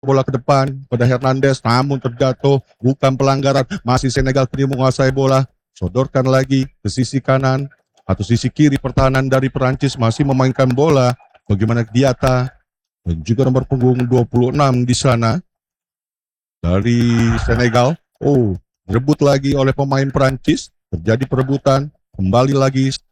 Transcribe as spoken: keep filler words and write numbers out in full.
bola ke depan pada Hernandez, namun terjatuh, bukan pelanggaran, masih Senegal kini menguasai bola, sodorkan lagi ke sisi kanan atau sisi kiri pertahanan dari Perancis masih memainkan bola, bagaimana Diata dan juga nomor punggung dua puluh enam di sana dari Senegal. Oh, direbut lagi oleh pemain Perancis, terjadi perebutan, kembali lagi